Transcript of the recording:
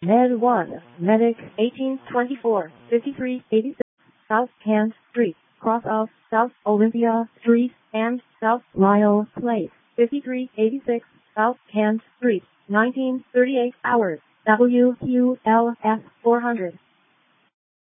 Med 1, Medic 1824, 5386, South Kent Street, cross of South Olympia Street and South Lyle Place, 5386, South Kent Street, 1938 hours, WQLS 400.